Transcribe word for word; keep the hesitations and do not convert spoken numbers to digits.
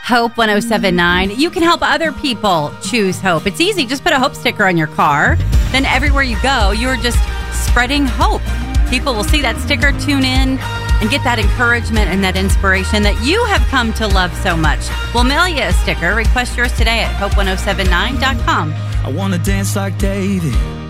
Hope one oh seven nine. You can help other people choose hope. It's easy. Just put a hope sticker on your car. Then everywhere you go, you're just spreading hope. People will see that sticker, tune in, and get that encouragement and that inspiration that you have come to love so much. We'll mail you a sticker. Request yours today at hope one oh seven nine dot com. I want to dance like David.